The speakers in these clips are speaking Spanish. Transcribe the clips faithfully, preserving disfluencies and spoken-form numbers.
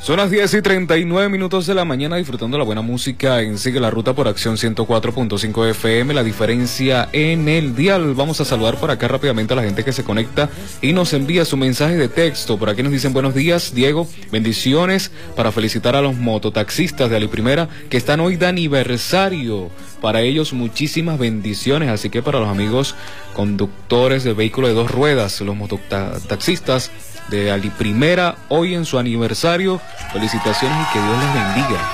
Son las diez y treinta y nueve minutos de la mañana, disfrutando la buena música en Sigue la Ruta por Acción ciento cuatro punto cinco F M, la diferencia en el dial. Vamos a saludar por acá rápidamente a la gente que se conecta y nos envía su mensaje de texto. Por aquí nos dicen buenos días, Diego, bendiciones para felicitar a los mototaxistas de Ali Primera que están hoy de aniversario. Para ellos muchísimas bendiciones, así que para los amigos conductores de vehículos de dos ruedas, los mototaxistas de Ali Primera, hoy en su aniversario, felicitaciones y que Dios les bendiga.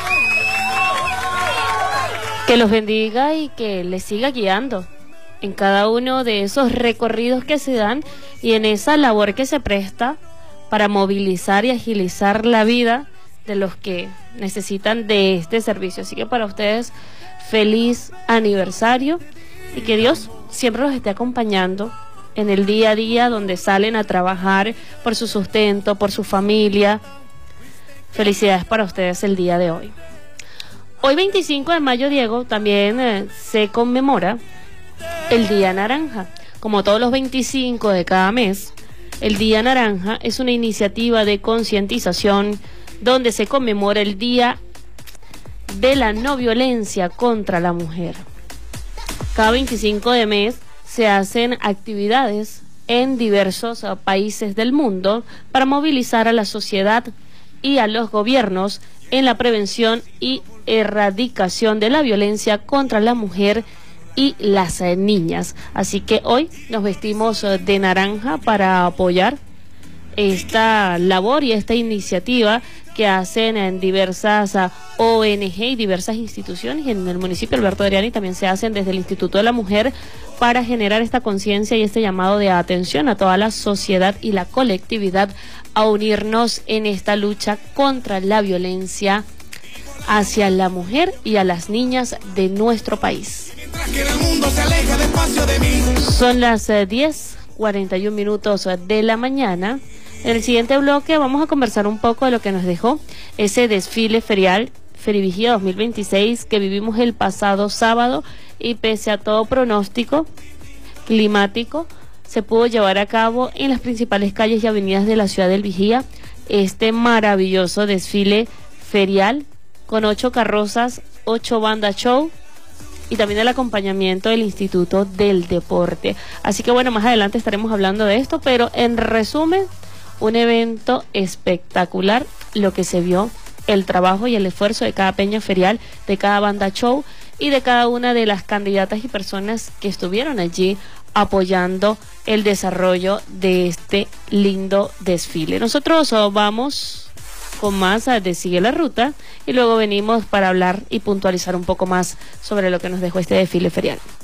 Que los bendiga y que les siga guiando en cada uno de esos recorridos que se dan y en esa labor que se presta para movilizar y agilizar la vida de los que necesitan de este servicio. Así que para ustedes, feliz aniversario y que Dios siempre los esté acompañando en el día a día donde salen a trabajar por su sustento, por su familia. Felicidades para ustedes el día de hoy. Hoy veinticinco de mayo, Diego, también eh, se conmemora el Día Naranja. Como todos los veinticinco de cada mes, el Día Naranja es una iniciativa de concientización donde se conmemora el Día de la No Violencia contra la Mujer. Cada veinticinco de mes se hacen actividades en diversos uh, países del mundo para movilizar a la sociedad y a los gobiernos en la prevención y erradicación de la violencia contra la mujer y las uh, niñas. Así que hoy nos vestimos uh, de naranja para apoyar esta labor y esta iniciativa que hacen en diversas uh, O N G y diversas instituciones. En el municipio Alberto Adriani también se hacen desde el Instituto de la Mujer para generar esta conciencia y este llamado de atención a toda la sociedad y la colectividad a unirnos en esta lucha contra la violencia hacia la mujer y a las niñas de nuestro país. Son las uh, diez cuarenta y un minutos de la mañana. En el siguiente bloque vamos a conversar un poco de lo que nos dejó ese desfile ferial Ferivigía dos mil veintiséis que vivimos el pasado sábado y pese a todo pronóstico climático se pudo llevar a cabo en las principales calles y avenidas de la ciudad del Vigía este maravilloso desfile ferial con ocho carrozas, ocho bandas show y también el acompañamiento del Instituto del Deporte. Así que bueno, más adelante estaremos hablando de esto, pero en resumen, un evento espectacular, lo que se vio, el trabajo y el esfuerzo de cada peña ferial, de cada banda show y de cada una de las candidatas y personas que estuvieron allí apoyando el desarrollo de este lindo desfile. Nosotros vamos con más de Sigue la Ruta y luego venimos para hablar y puntualizar un poco más sobre lo que nos dejó este desfile ferial.